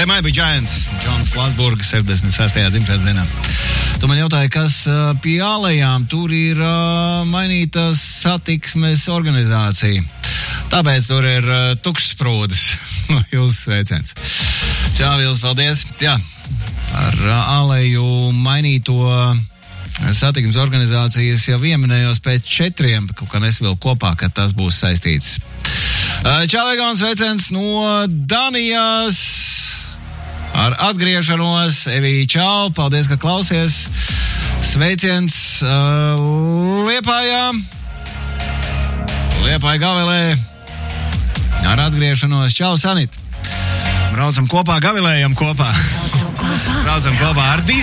Might Be Giants, Džons Flasburga 66. dzimšanas dienā. Tu man jautāji, kas pie ālējām, tur ir mainīta satiksmes organizācija. Tāpēc tur ir tukšs sprūdis. Jūs sveiciens. Čau, Vils, paldies. Jā, ar ālēju mainīto satiksmes organizācijas jau ieminējos pēc 4, kaut kā nesvilu kopā, ka tas būs saistīts. Čau, Egons, sveiciens no Danijas. Ar atgriešanos, Evī, čau, paldies, ka klausies. Sveiciens Liepājā. Liepāja Gavilē. Ar atgriešanos, čau, Sanit. Braucam kopā, Gavilējam kopā. Braucam kopā ar